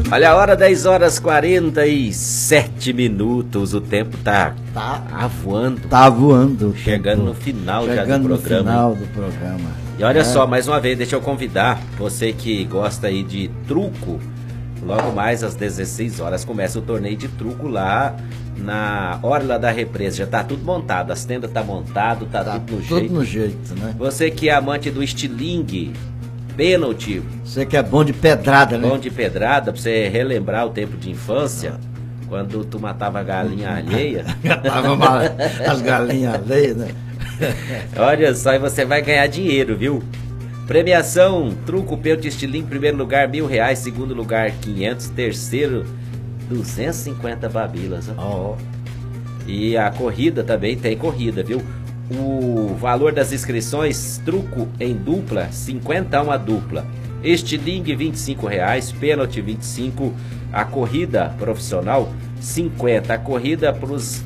Olha a hora, 10 horas 47 minutos. O tempo tá voando. Tá voando. Chegando no final já do programa. No final do programa. E olha só, mais uma vez, deixa eu convidar você que gosta aí de truco. Logo mais às 16 horas começa o torneio de truco lá na Orla da Represa. Já tá tudo montado, as tendas tá montado, tá tudo no jeito. Tudo no jeito, né? Você que é amante do estilingue, pênalti. Você que é bom de pedrada, né? Bom de pedrada, pra você relembrar o tempo de infância, quando tu matava a galinha alheia. As galinhas alheias, né? Olha só, e você vai ganhar dinheiro, viu? Premiação, truco, pênalti, estilingue, primeiro lugar R$1.000, segundo lugar 500, terceiro 250 babilas. E a corrida também tem corrida, viu? O valor das inscrições, truco em dupla, 50 a dupla. Estilingue, R$25, pênalti 25, a corrida profissional, 50. A corrida pros,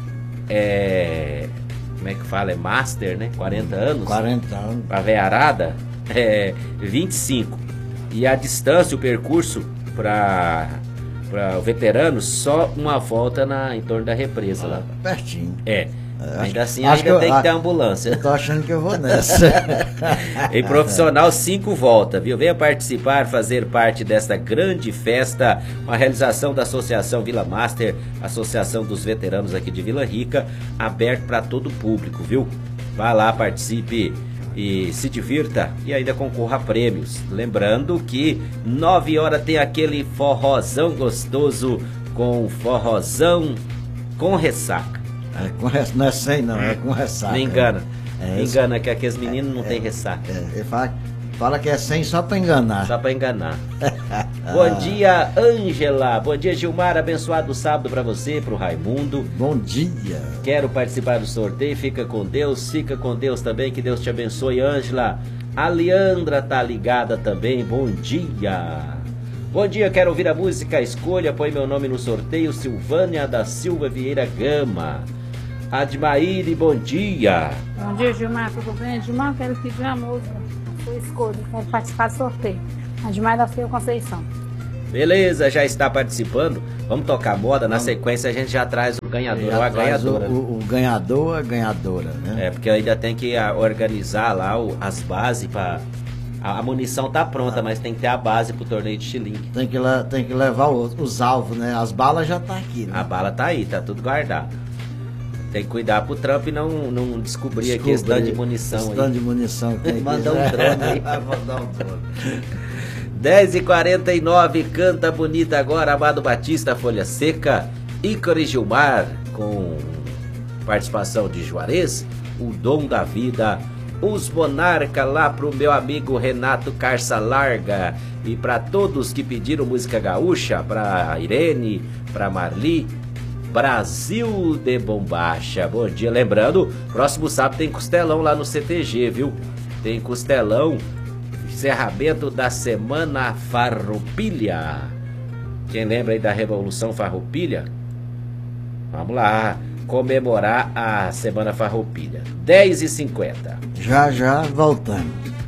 como é que fala? É master, né? 40 anos. 40 anos. A veiarada, 25. E a distância, o percurso para o veterano, só uma volta em torno da represa lá. Pertinho. Ainda assim, ainda tem que ter ambulância. Eu tô achando que eu vou nessa. Em profissional, 5 voltas, viu? Venha participar, fazer parte desta grande festa, uma realização da Associação Vila Master, Associação dos Veteranos aqui de Vila Rica, aberto para todo o público, viu? Vá lá, participe e se divirta e ainda concorra a prêmios. Lembrando que 9 horas tem aquele forrozão gostoso, com forrozão com ressaca. Não é sem não, é com ressaca. Me engana. Me engana que aqueles meninos não tem ressaca. Ele fala que é sem só pra enganar. Só pra enganar. Bom dia, Ângela. Bom dia, Gilmar. Abençoado sábado pra você, pro Raimundo. Bom dia. Quero participar do sorteio. Fica com Deus também. Que Deus te abençoe, Ângela. A Leandra tá ligada também. Bom dia. Bom dia, quero ouvir a música Escolha. Põe meu nome no sorteio. Silvânia da Silva Vieira Gama. Admaíre, bom dia. Bom dia, Gilmar, tudo bem? Gilmar, quero pedir uma música, a sua escolha, quero participar do sorteio. Admaíre da Silva Conceição. Beleza, já está participando. Vamos tocar moda, na sequência a gente já traz o ganhador ou a ganhadora. O ganhador, a ganhadora, né? Porque ainda tem que organizar lá as bases para... A munição tá pronta, mas tem que ter a base pro torneio de estilingue. Tem que levar os alvos, né? As balas já tá aqui, né? A bala tá aí, tá tudo guardado. Tem que cuidar pro Trump não descobrir aqui esse tanto de munição aí. Esse de munição. Mandar um drone aí. Mandar um drone. 10h49, canta bonita agora, Amado Batista, Folha Seca, Ícaro Gilmar, com participação de Juarez, O Dom da Vida, Os Monarca, lá pro meu amigo Renato Carça Larga, e para todos que pediram música gaúcha, pra Irene, pra Marli, Brasil de Bombacha. Bom dia, lembrando, próximo sábado tem costelão lá no CTG, viu? Tem costelão, encerramento da Semana Farroupilha. Quem lembra aí da Revolução Farroupilha? Vamos lá, comemorar a Semana Farroupilha. 10h50. Já voltamos.